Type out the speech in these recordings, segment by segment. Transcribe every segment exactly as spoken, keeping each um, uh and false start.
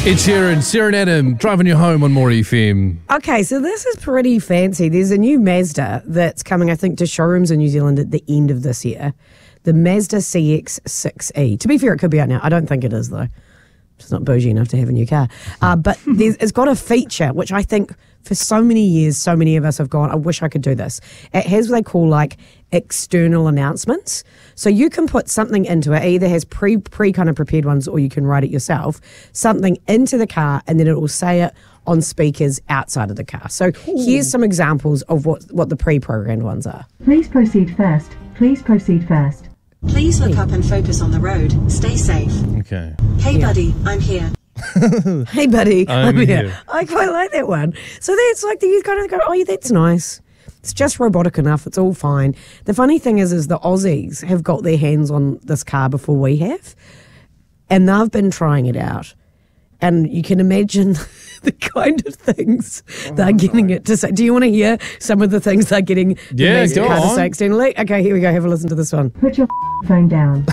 Ed Sheeran, Sarah and Adam, driving you home on More F M. Okay, so this is pretty fancy. There's a new Mazda that's coming, I think, to showrooms in New Zealand at the end of this year. The Mazda C X six E. To be fair, it could be out now. I don't think it is, though. It's not bougie enough to have a new car. Uh, but there's, it's got a feature, which I think for so many years, so many of us have gone, I wish I could do this. It has what they call like external announcements. So you can put something into it. It either has pre, pre kind of prepared ones or you can write it yourself. Something into the car and then it will say it on speakers outside of the car. So Ooh. Here's some examples of what, what the pre-programmed ones are. Please proceed first. Please proceed first. Please look up and focus on the road. Stay safe. Okay. Hey, Yeah. buddy, I'm here. Hey, buddy, I'm I'm here. here. I quite like that one. So that's like, you kind of go, oh, yeah, that's nice. It's just robotic enough. It's all fine. The funny thing is, is the Aussies have got their hands on this car before we have, and they've been trying it out. And you can imagine the kind of things they're getting it to say. Do you want to hear some of the things they're getting the Yeah, Mazda go car to on. say externally? Okay, here we go. Have a listen to this one. Put your phone down.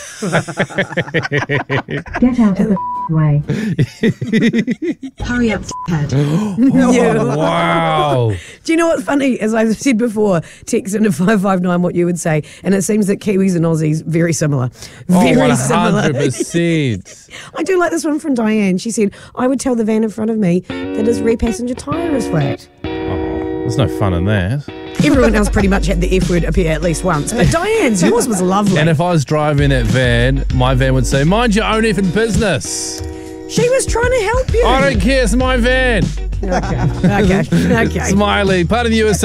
Get out of the way. Hurry up, head. Yeah. Oh, wow. Do you know what's funny? As I've said before, text into five five nine what you would say, and it seems that Kiwis and Aussies, very similar. Very oh, similar. one hundred percent. I do like this one from Diane. She said, I would tell the van in front of me that his rear passenger tyre is flat. Oh, there's no fun in that. Everyone else pretty much had the F word appear at least once. But Diane's, yours was lovely. And if I was driving that van, my van would say, mind your own effing business. She was trying to help you. I don't care, it's my van. Okay, okay, okay. Smiley, part of the U S A.